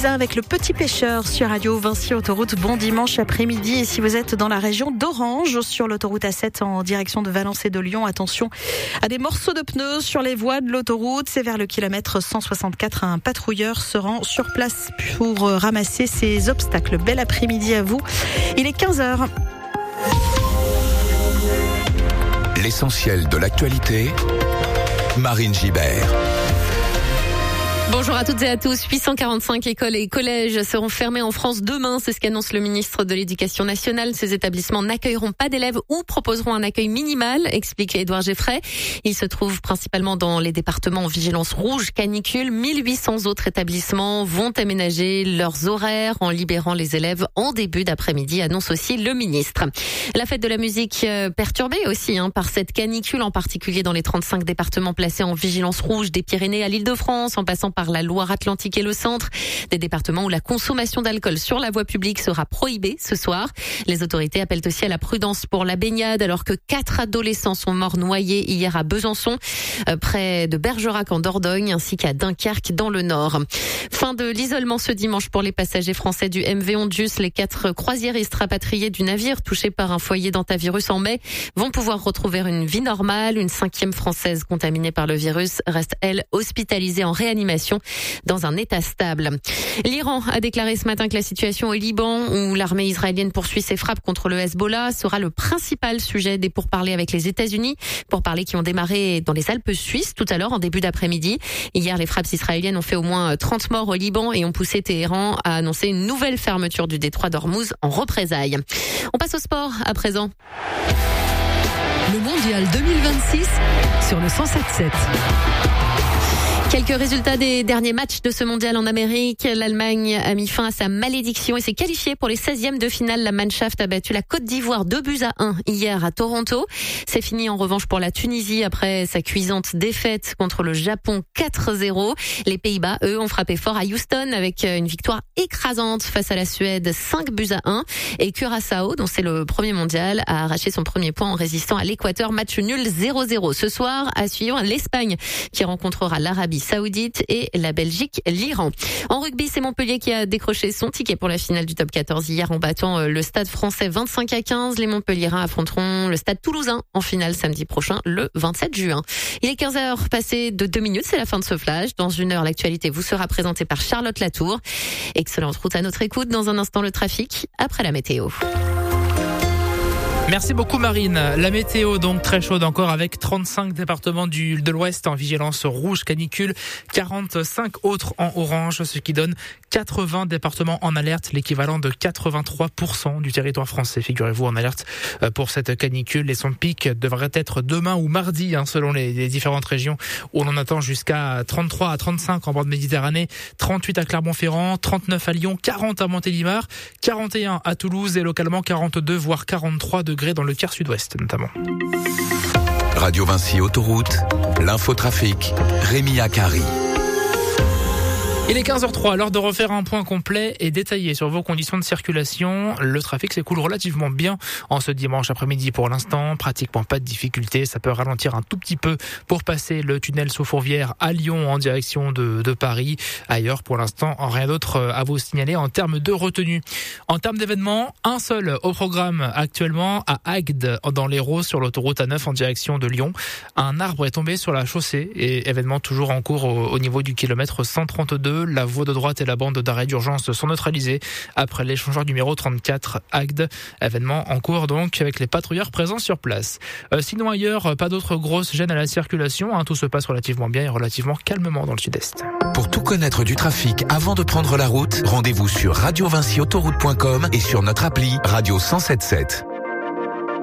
Lisa avec le petit pêcheur sur Radio Vinci Autoroute. Bon dimanche après-midi. Et si vous êtes dans la région d'Orange, sur l'autoroute A7 en direction de Valence et de Lyon, attention à des morceaux de pneus sur les voies de l'autoroute. C'est vers le kilomètre 164. Un patrouilleur se rend sur place pour ramasser ces obstacles. Bel après-midi à vous. Il est 15h. L'essentiel de l'actualité, Marine Gibert. Bonjour à toutes et à tous. 845 écoles et collèges seront fermés en France demain. C'est ce qu'annonce le ministre de l'Éducation nationale. Ces établissements n'accueilleront pas d'élèves ou proposeront un accueil minimal, explique Édouard Geffray. Ils se trouvent principalement dans les départements en vigilance rouge canicule. 1800 autres établissements vont aménager leurs horaires en libérant les élèves en début d'après-midi, annonce aussi le ministre. La fête de la musique perturbée aussi par cette canicule, en particulier dans les 35 départements placés en vigilance rouge, des Pyrénées à l'Île-de-France, en passant par la Loire-Atlantique et le centre, des départements où la consommation d'alcool sur la voie publique sera prohibée ce soir. Les autorités appellent aussi à la prudence pour la baignade, alors que 4 adolescents sont morts noyés hier à Besançon, près de Bergerac en Dordogne, ainsi qu'à Dunkerque dans le Nord. Fin de l'isolement ce dimanche pour les passagers français du MV Ondius. Les 4 croisiéristes rapatriés du navire touchés par un foyer d'hantavirus en mai vont pouvoir retrouver une vie normale. Une 5e française contaminée par le virus reste, elle, hospitalisée en réanimation dans un état stable. L'Iran a déclaré ce matin que la situation au Liban, où l'armée israélienne poursuit ses frappes contre le Hezbollah, sera le principal sujet des pourparlers avec les États-Unis. Pourparlers qui ont démarré dans les Alpes suisses tout à l'heure en début d'après-midi. Hier, les frappes israéliennes ont fait au moins 30 morts au Liban et ont poussé Téhéran à annoncer une nouvelle fermeture du détroit d'Ormuz en représailles. On passe au sport à présent. Le mondial 2026 sur le 107.7. Quelques résultats des derniers matchs de ce mondial en Amérique. L'Allemagne a mis fin à sa malédiction et s'est qualifiée pour les 16e de finale. La Mannschaft a battu la Côte d'Ivoire 2-1 hier à Toronto. C'est fini en revanche pour la Tunisie après sa cuisante défaite contre le Japon 4-0. Les Pays-Bas, eux, ont frappé fort à Houston avec une victoire écrasante face à la Suède 5-1. Et Curaçao, dont c'est le premier mondial, a arraché son premier point en résistant à l'Équateur. Match nul 0-0. Ce soir, à suivre l'Espagne qui rencontrera l'Arabie Saoudite et la Belgique, l'Iran. En rugby, c'est Montpellier qui a décroché son ticket pour la finale du top 14 hier en battant le Stade Français 25-15. Les Montpelliérains affronteront le Stade Toulousain en finale samedi prochain, le 27 juin. Il est 15h passé de 2 minutes, c'est la fin de ce flash. Dans une heure, l'actualité vous sera présentée par Charlotte Latour. Excellente route à notre écoute. Dans un instant, le trafic après la météo. Merci beaucoup Marine. La météo donc très chaude encore avec 35 départements de l'Ouest en vigilance rouge canicule, 45 autres en orange, ce qui donne 80 départements en alerte, l'équivalent de 83% du territoire français. Figurez-vous en alerte pour cette canicule. Et son pic devrait être demain ou mardi selon les différentes régions où l'on attend jusqu'à 33 à 35 en bord de Méditerranée, 38 à Clermont-Ferrand, 39 à Lyon, 40 à Montélimar, 41 à Toulouse et localement 42 voire 43 degrés dans le quart sud-ouest notamment. Radio Vinci Autoroute, l'infotrafic, Rémi Akari. Il est 15h03, l'heure de refaire un point complet et détaillé sur vos conditions de circulation. Le trafic s'écoule relativement bien en ce dimanche après-midi pour l'instant. Pratiquement pas de difficultés. Ça peut ralentir un tout petit peu pour passer le tunnel sous Fourvière à Lyon en direction de Paris. Ailleurs, pour l'instant, rien d'autre à vous signaler en termes de retenue. En termes d'événements, un seul au programme actuellement à Agde dans l'Hérault sur l'autoroute A9 en direction de Lyon. Un arbre est tombé sur la chaussée et événement toujours en cours au niveau du kilomètre 132. La voie de droite et la bande d'arrêt d'urgence sont neutralisées après l'échangeur numéro 34 Agde. Événement en cours donc avec les patrouilleurs présents sur place. Sinon ailleurs, pas d'autres grosses gênes à la circulation. Tout se passe relativement bien et relativement calmement dans le sud-est. Pour tout connaître du trafic avant de prendre la route, rendez-vous sur radiovinciautoroute.com et sur notre appli Radio 107.7.